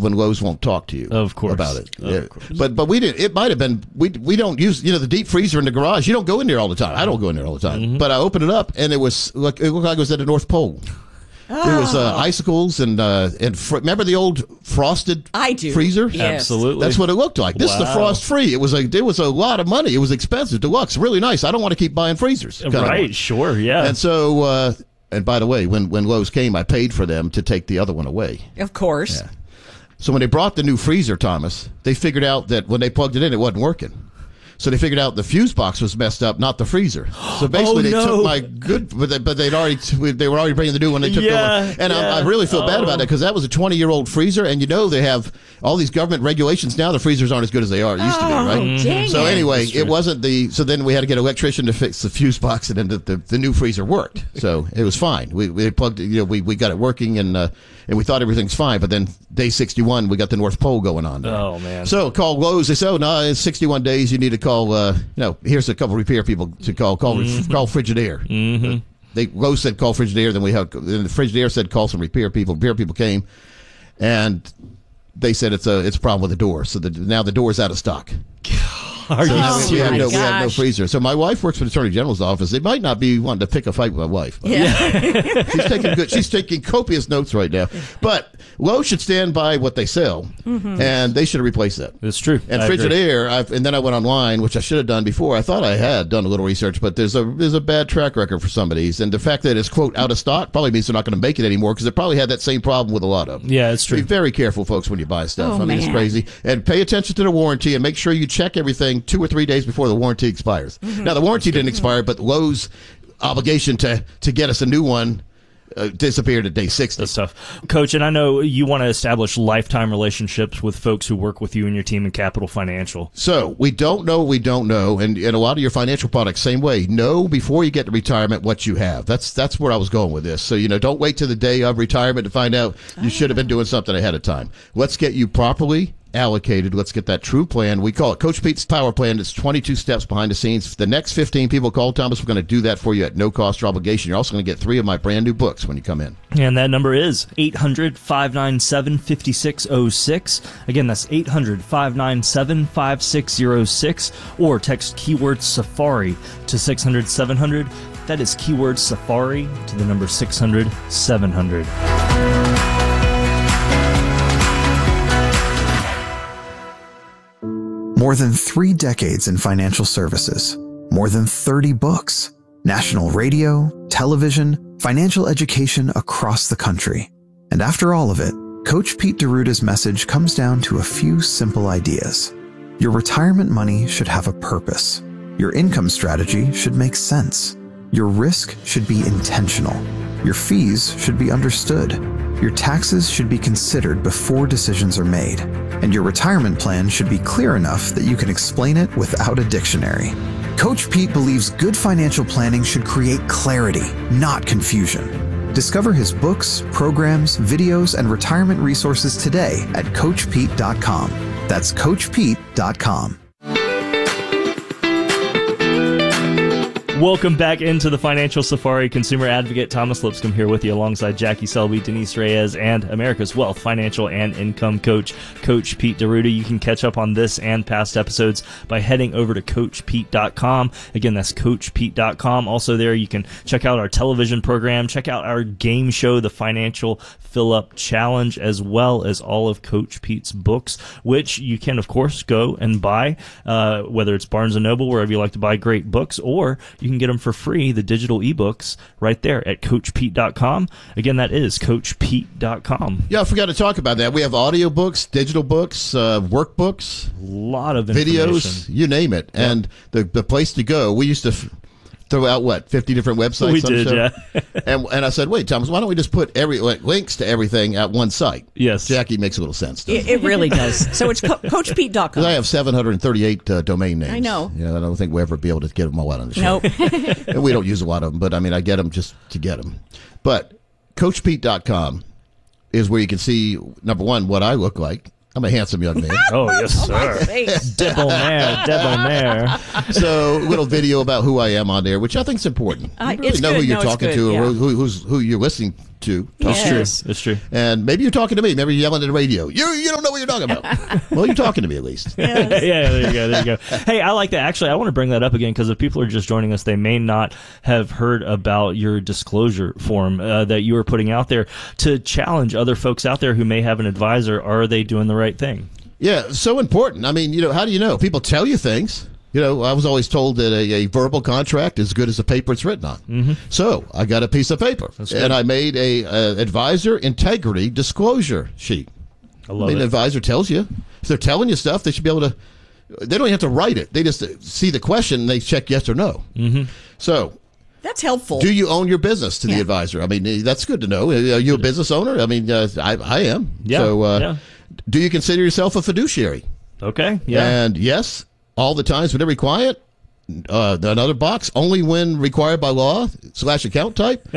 when Lowe's won't talk to you Of course. about it. Of course. But we didn't. It might have been we don't use the deep freezer in the garage. You don't go in there all the time. I don't go in there all the time. Mm-hmm. But I opened it up and it looked like it was at the North Pole. There was icicles and remember the old frosted freezer? Yes. Absolutely. That's what it looked like. This is the frost free. It was a lot of money. It was expensive. Deluxe, really nice. I don't want to keep buying freezers. Right, sure, yeah. And so, and by the way, when Lowe's came, I paid for them to take the other one away. Of course. Yeah. So when they brought the new freezer, Thomas, they figured out that when they plugged it in, it wasn't working. So they figured out the fuse box was messed up, not the freezer. So basically, they took my good, but they were already bringing the new one. They took the one, and I really feel bad about that because that was a 20-year-old freezer, and they have all these government regulations now. The freezers aren't as good as they are. It used to be, right? Dang So it. anyway, it wasn't the. So then we had to get an electrician to fix the fuse box, and then the new freezer worked. So it was fine. We plugged it. We got it working, and we thought everything's fine. But then day 61, we got the North Pole going on there. Oh man. So called Lowe's. They said, "Oh no, it's 61 days. You need to call. Here's a couple repair people to call. Call Frigidaire." Mm-hmm. Lowe's said call Frigidaire. Then the Frigidaire said call some repair people. Repair people came, and they said it's a problem with the door. So now the door's out of stock. Are you Now we serious? have no freezer. So my wife works for the Attorney General's office. They might not be wanting to pick a fight with my wife. Yeah. She's taking copious notes right now. But Lowe's should stand by what they sell, and they should replace that. It's true. And I agree. Frigidaire, and then I went online, which I should have done before. I thought I had done a little research, but there's a bad track record for some of these, and the fact that it's quote out of stock probably means they're not going to make it anymore because they probably had that same problem with a lot of them. Yeah, it's true. Be very careful, folks, when you buy stuff. Oh, I mean, it's man. crazy, and pay attention to the warranty, and make sure you check everything 2 or 3 days before the warranty expires. Now the warranty didn't expire, but Lowe's obligation to get us a new one disappeared at day 60. That's tough. Coach, and I know you want to establish lifetime relationships with folks who work with you and your team in Capital Financial. So we don't know what we don't know, and a lot of your financial products, same way. Know before you get to retirement what you have. That's where I was going with this. So, don't wait till the day of retirement to find out you should have been doing something ahead of time. Let's get you properly allocated. Let's get that true plan. We call it Coach Pete's Power Plan. It's 22 steps behind the scenes. The next 15 people call Thomas. We're going to do that for you at no cost or obligation. You're also going to get 3 of my brand new books when you come in. And that number is 800-597-5606. Again, that's 800-597-5606. Or text keyword Safari to 600-700. That is keyword Safari to the number 600-700. More than 3 decades in financial services, more than 30 books, national radio, television, financial education across the country. And after all of it, Coach Pete D'Arruda's message comes down to a few simple ideas. Your retirement money should have a purpose. Your income strategy should make sense. Your risk should be intentional. Your fees should be understood. Your taxes should be considered before decisions are made. And your retirement plan should be clear enough that you can explain it without a dictionary. Coach Pete believes good financial planning should create clarity, not confusion. Discover his books, programs, videos, and retirement resources today at CoachPete.com. That's CoachPete.com. Welcome back into the Financial Safari. Consumer advocate Thomas Lipscomb here with you alongside Jackie Selby, Denise Reyes, and America's Wealth Financial and Income Coach, Coach Pete D'Arruda. You can catch up on this and past episodes by heading over to CoachPete.com. Again, that's CoachPete.com. Also there, you can check out our television program, check out our game show, the Financial Fill-Up Challenge, as well as all of Coach Pete's books, which you can, of course, go and buy, whether it's Barnes & Noble, wherever you like to buy great books, or you can get them for free, the digital ebooks, right there at CoachPete.com. Again, that is CoachPete.com. Yeah, I forgot to talk about that. We have audiobooks, digital books, workbooks, A lot of videos, you name it. Yeah. And the place to go, we used to throw out, 50 different websites? We did, yeah. and I said, wait, Thomas, why don't we just put links to everything at one site? Yes. Jackie makes a little sense. It really does. So it's CoachPete.com. Because I have 738 domain names. I know. I don't think we'll ever be able to get them all out on the show. Nope. And we don't use a lot of them, but I get them just to get them. But CoachPete.com is where you can see, number one, what I look like. I'm a handsome young man. Oh, yes, sir. Debonair. So, little video about who I am on there, which I think is important. You really know who you're talking to, or who you're listening to talk Yes. to you. It's true. And maybe you're talking to me. Maybe you're yelling at the radio. You don't know what you're talking about. Well, you're talking to me at least. Yeah, there you go. Hey, I like that. Actually, I want to bring that up again because if people are just joining us, they may not have heard about your disclosure form that you are putting out there to challenge other folks out there who may have an advisor. Are they doing the right thing? Yeah, so important. I mean, how do you know? People tell you things. I was always told that a verbal contract is as good as the paper it's written on. Mm-hmm. So I got a piece of paper, and I made a advisor integrity disclosure sheet. I love An it. advisor tells you. If they're telling you stuff, they should be able to. They don't have to write it. They just see the question and they check yes or no. Mm-hmm. So That's helpful. do you own your business to the advisor? I mean, that's good to know. Are you a business owner? I mean, I am. Yeah. So do you consider yourself a fiduciary? Okay. Yeah. And yes, all the times with every client. Another box, only when required by law / account type.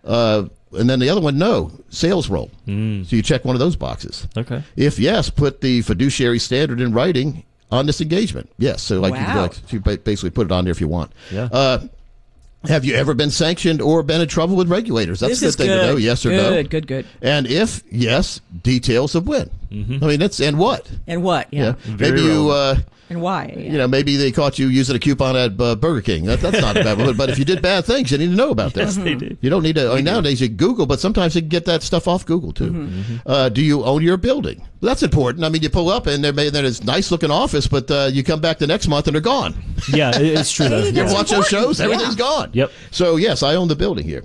And then the other one, no, sales role. So you check one of those boxes. Okay. If yes, put the fiduciary standard in writing on this engagement. Yes. So you basically put it on there if you want. Yeah. Have you ever been sanctioned or been in trouble with regulators? That's This a is good thing to know. Yes or no? Good. And if yes, details of when. I mean, and what? And what? Yeah. Very Maybe you. And why? Yeah. Maybe they caught you using a coupon at Burger King. That's not a bad one. But if you did bad things, you need to know about that. Yes, they did. You don't need to. I mean, nowadays you Google, but sometimes you can get that stuff off Google too. Do you own your building? Well, that's important. I mean, you pull up and there's nice looking office, but you come back the next month and they're gone. Yeah, it's true. Though. You ever watch those shows? Everything's gone. Yep. So yes, I own the building here.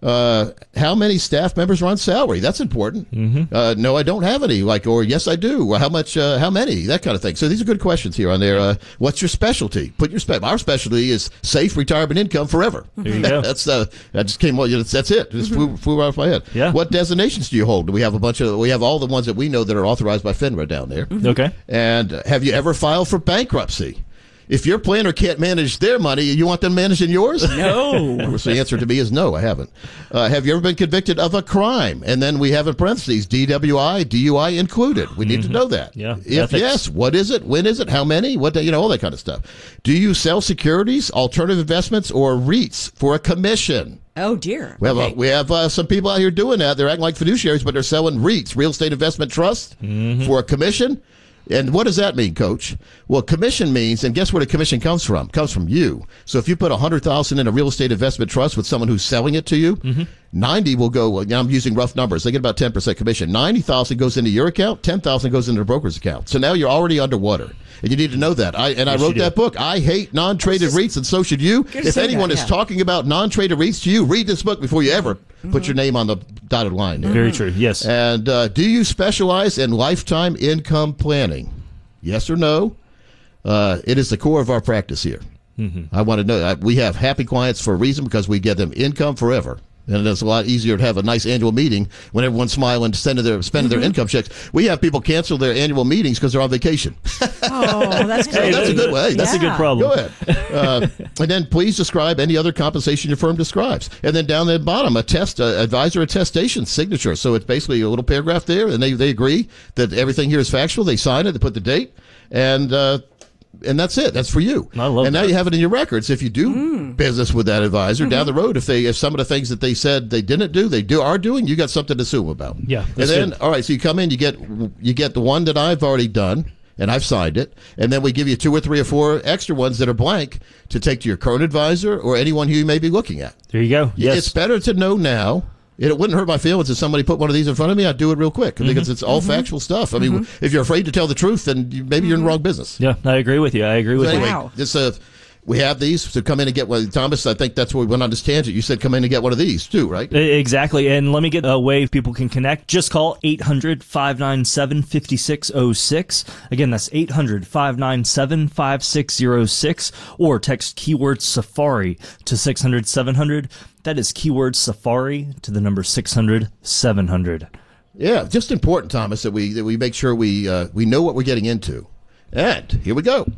How many staff members are on salary? That's important. No, I don't have any. Or yes, I do. Or how much? How many? That kind of thing. So these are good questions here on there. What's your specialty? Put your our specialty is safe retirement income forever. There you go. That's that just came. That's it. Just flew right off my head. Yeah. What designations do you hold? Do we have a bunch of? We have all the ones that we know that are authorized by FINRA down there. Okay. And have you ever filed for bankruptcy? If your planner can't manage their money, you want them managing yours? No. So the answer to me is no, I haven't. Have you ever been convicted of a crime? And then we have in parentheses, DWI, DUI included. We need to know that. Yeah. If Ethics. yes, what is it? When is it? How many? What? All that kind of stuff. Do you sell securities, alternative investments, or REITs for a commission? Oh dear. We have some people out here doing that. They're acting like fiduciaries, but they're selling REITs, real estate investment trust, for a commission. And what does that mean, Coach? Well, commission means, and guess where the commission comes from? It comes from you. So if you put $100,000 in a real estate investment trust with someone who's selling it to you, 90 will go. Now I'm using rough numbers. They get about 10% commission. 90,000 goes into your account. 10,000 goes into the broker's account. So now you're already underwater, and you need to know that. I wrote that book. I hate non-traded REITs, and so should you. If anyone is talking about non-traded REITs to you, read this book before you ever put your name on the dotted line. Very true. Yes. And do you specialize in lifetime income planning? Yes or no? It is the core of our practice here. I want to know. We have happy clients for a reason because we get them income forever. And it's a lot easier to have a nice annual meeting when everyone's smiling, spending their income checks. We have people cancel their annual meetings because they're on vacation. Oh, that's good. Hey, that's a good way. That's a good problem. Go ahead. And then please describe any other compensation your firm describes. And then down the bottom, advisor attestation signature. So it's basically a little paragraph there, and they agree that everything here is factual. They sign it, they put the date, and that's it. That's for you. I love and now that. you have it in your records. If you do business with that advisor down the road, if some of the things that they said they didn't do, are doing, you got something to sue them about. Yeah, And that's then, good. all right, so you come in, you get the one that I've already done, and I've signed it, and then we give you 2 or 3 or 4 extra ones that are blank to take to your current advisor or anyone who you may be looking at. There you go. Yes. It's better to know now. It wouldn't hurt my feelings if somebody put one of these in front of me. I'd do it real quick because it's all factual stuff. I mean, if you're afraid to tell the truth, then maybe you're in the wrong business. Yeah, I agree with you. So anyway, Wow. we have these. So come in and get one. Thomas, I think that's where we went on this tangent. You said come in and get one of these too, right? Exactly. And let me get a way people can connect. Just call 800-597-5606. Again, that's 800-597-5606. Or text keyword Safari to 600-700. That is keyword Safari to the number 600-700. Yeah, just important, Thomas, that we make sure we know what we're getting into. And here we go.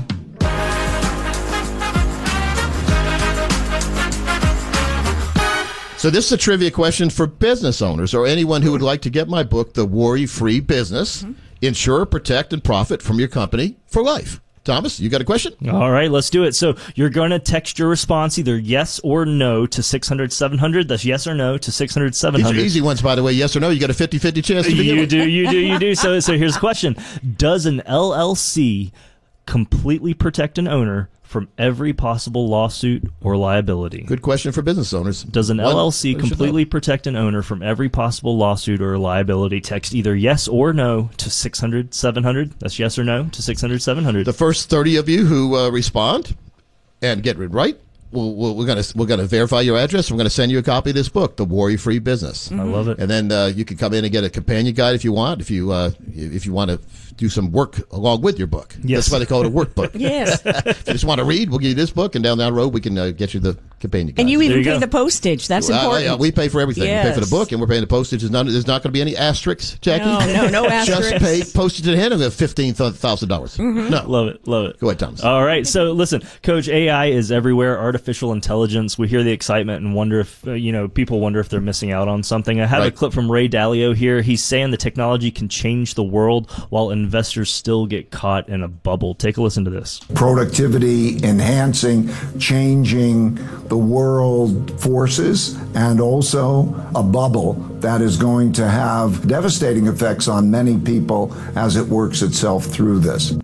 So this is a trivia question for business owners or anyone who would like to get my book, The Worry-Free Business, Insure, Protect, and Profit from Your Company for Life. Thomas, you got a question? All right, let's do it. So you're going to text your response either yes or no to 600-700. That's yes or no to 600-700. These are easy ones, by the way. Yes or no. You got a 50-50 chance to begin with. You do. So here's the question. Does an LLC completely protect an owner from every possible lawsuit or liability? Good question for business owners. Does an LLC completely protect an owner from every possible lawsuit or liability? Text either yes or no to 600-700. That's yes or no to 600-700. The first 30 of you who respond and get it right, we're gonna verify your address. We're gonna send you a copy of this book, The Worry-Free Business. I love it. And then you can come in and get a companion guide if you want. If you want to do some work along with your book. Yes. That's why they call it a workbook. Yes. If you just want to read, we'll give you this book, and down the road we can get you the companion guide. And you even you pay go. the postage. That's important. Yeah, we pay for everything. Yes. We pay for the book, and we're paying the postage. There's not going to be any asterisks, Jackie. No asterisks. Just pay postage in hand and we have $15,000. No. Love it. Go ahead, Thomas. All right. So listen, Coach, AI is everywhere. Artificial intelligence. We hear the excitement and wonder if, people wonder if they're missing out on something. I have a clip from Ray Dalio here. He's saying the technology can change the world while investors still get caught in a bubble. Take a listen to this. Productivity enhancing, changing the world forces, and also a bubble that is going to have devastating effects on many people as it works itself through this.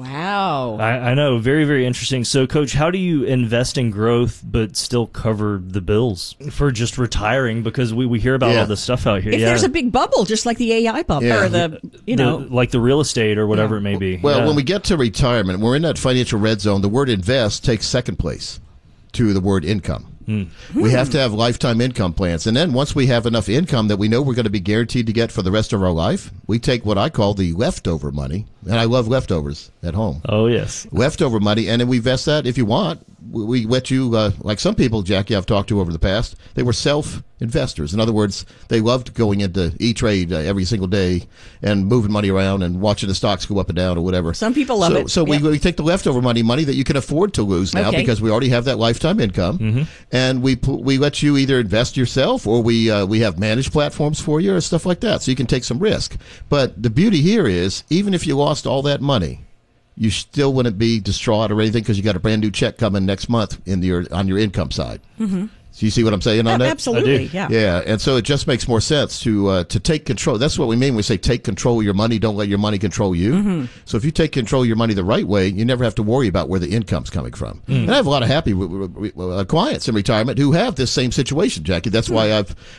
Wow. I know. Very, very interesting. So, Coach, how do you invest in growth but still cover the bills for just retiring? Because we hear about all this stuff out here. If there's a big bubble, just like the AI bubble, or like the real estate or whatever it may be. Well, when we get to retirement, we're in that financial red zone. The word invest takes second place to the word income. We have to have lifetime income plans. And then once we have enough income that we know we're going to be guaranteed to get for the rest of our life, we take what I call the leftover money. And I love leftovers at home. Oh, yes. Leftover money. And then we invest that if you want. We let you, like some people, Jackie, I've talked to over the past, they were self-investors. In other words, they loved going into E-Trade every single day and moving money around and watching the stocks go up and down or whatever. Some people love it. So we take the leftover money that you can afford to lose now because we already have that lifetime income. And we let you either invest yourself or we have managed platforms for you or stuff like that. So you can take some risk. But the beauty here is, even if you lost all that money, you still wouldn't be distraught or anything because you got a brand new check coming next month on your income side. So you see what I'm saying on that? Absolutely, yeah. Yeah, and so it just makes more sense to take control. That's what we mean when we say take control of your money. Don't let your money control you. So if you take control of your money the right way, you never have to worry about where the income's coming from. And I have a lot of happy clients in retirement who have this same situation, Jackie. That's why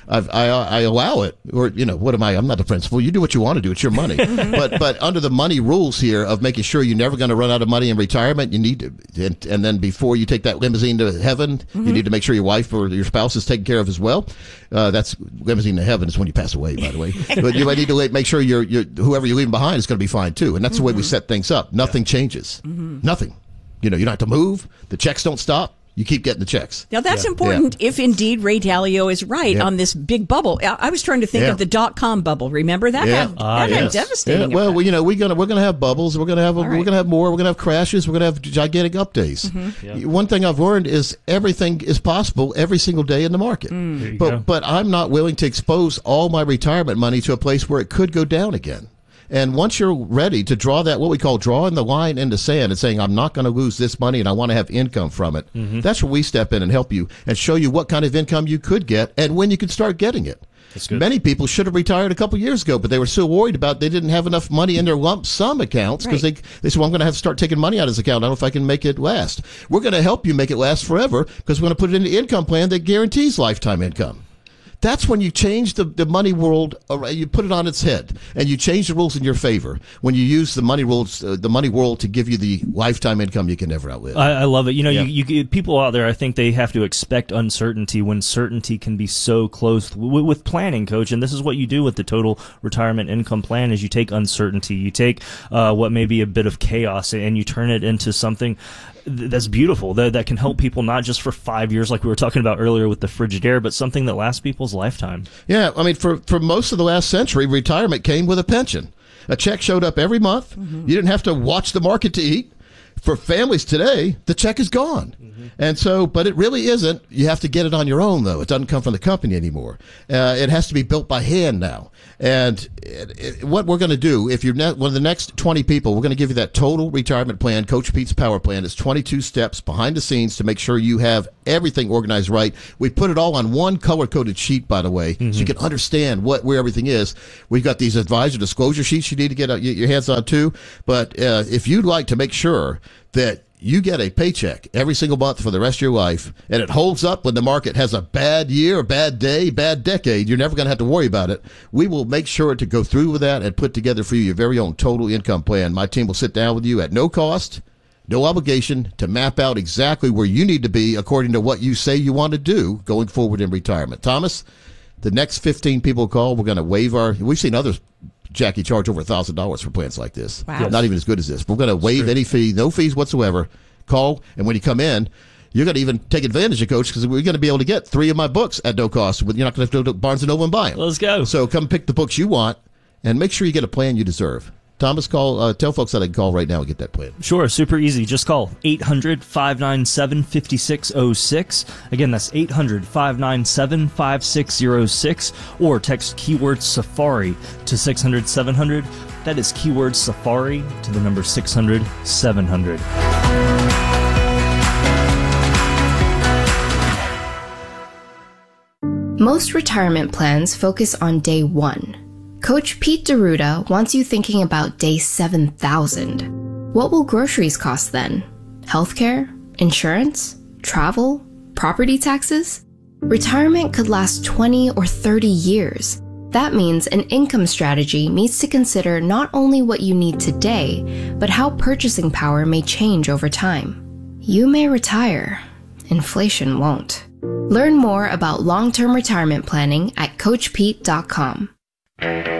I allow it. Or what am I? I'm not the principal. You do what you want to do. It's your money. But under the money rules here of making sure you're never going to run out of money in retirement, you need to, and then before you take that limousine to heaven, you need to make sure your wife or your spouse is taken care of as well. That's limousine to heaven is when you pass away, by the way. But you might need to make sure whoever you're leaving behind is going to be fine too. And that's the way we set things up. Nothing changes. Nothing. You don't have to move. The checks don't stop. You keep getting the checks. Now, that's important if indeed Ray Dalio is right on this big bubble. I was trying to think of the .com bubble. Remember that? That had devastating Well, effect. we're gonna have bubbles. We're gonna have more. We're gonna have crashes. We're gonna have gigantic up days. One thing I've learned is everything is possible every single day in the market. But I'm not willing to expose all my retirement money to a place where it could go down again. And once you're ready to draw that, what we call drawing the line in the sand and saying, I'm not going to lose this money and I want to have income from it, that's where we step in and help you and show you what kind of income you could get and when you could start getting it. Many people should have retired a couple years ago, but they were so worried about they didn't have enough money in their lump sum accounts because they said, well, I'm going to have to start taking money out of this account. I don't know if I can make it last. We're going to help you make it last forever because we're going to put it in an income plan that guarantees lifetime income. That's when you change the money world. You put it on its head, and you change the rules in your favor. When you use the money rules, the money world to give you the lifetime income you can never outlive. I love it. You people out there, I think they have to expect uncertainty when certainty can be so close with planning, Coach. And this is what you do with the total retirement income plan: is you take uncertainty, you take what may be a bit of chaos, and you turn it into something that's beautiful, that can help people not just for 5 years like we were talking about earlier with the Frigidaire, but something that lasts people's lifetime. Yeah, I mean, for most of the last century, retirement came with a pension. A check showed up every month. You didn't have to watch the market to eat. for families today, the check is gone. And so, but it really isn't. You have to get it on your own, though. It doesn't come from the company anymore. It has to be built by hand now. And what we're going to do, if you're one of the next 20 people, we're going to give you that total retirement plan, Coach Pete's Power Plan. It's 22 steps behind the scenes to make sure you have everything organized right. We put it all on one color-coded sheet, by the way, so you can understand where everything is. We've got these advisor disclosure sheets you need to get your hands on, too. But if you'd like to make sure that you get a paycheck every single month for the rest of your life, and it holds up when the market has a bad year, a bad day, bad decade. You're never going to have to worry about it. We will make sure to go through with that and put together for you your very own total income plan. My team will sit down with you at no cost, no obligation, to map out exactly where you need to be according to what you say you want to do going forward in retirement. Thomas, the next 15 people call, we're going to waive we've seen others, Jackie, charge over $1,000 for plans like this. Wow. Yes. Not even as good as this. We're going to waive any fee, no fees whatsoever. Call, and when you come in, you're going to even take advantage of Coach, because we're going to be able to get 3 of my books at no cost. You're not going to have to go to Barnes & Noble and buy them. Let's go. So come pick the books you want, and make sure you get a plan you deserve. Thomas, tell folks how they can call right now and get that plan. Sure, super easy. Just call 800-597-5606. Again, that's 800-597-5606. Or text keyword Safari to 600-700. That is keyword Safari to the number 600-700. Most retirement plans focus on day 1. Coach Pete D'Arruda wants you thinking about day 7,000. What will groceries cost then? Healthcare? Insurance? Travel? Property taxes? Retirement could last 20 or 30 years. That means an income strategy needs to consider not only what you need today, but how purchasing power may change over time. You may retire. Inflation won't. Learn more about long-term retirement planning at CoachPete.com.